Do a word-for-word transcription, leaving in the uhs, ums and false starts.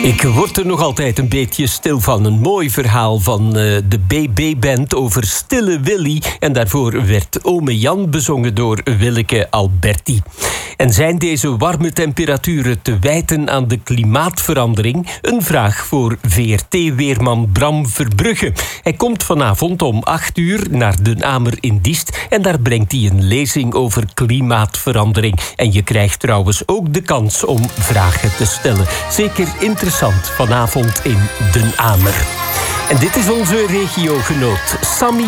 Ik word er nog altijd een beetje stil van. Een mooi verhaal van uh, de B B-band over Stille Willy. En daarvoor werd Ome Jan bezongen door Willeke Alberti. En zijn deze warme temperaturen te wijten aan de klimaatverandering? Een vraag voor V R T-weerman Bram Verbrugge. Hij komt vanavond om acht uur naar Den Amer in Diest. En daar brengt hij een lezing over klimaatverandering. En je krijgt trouwens ook de kans om vragen te stellen. Zeker interessant vanavond in Den Amer. En dit is onze regiogenoot Sammy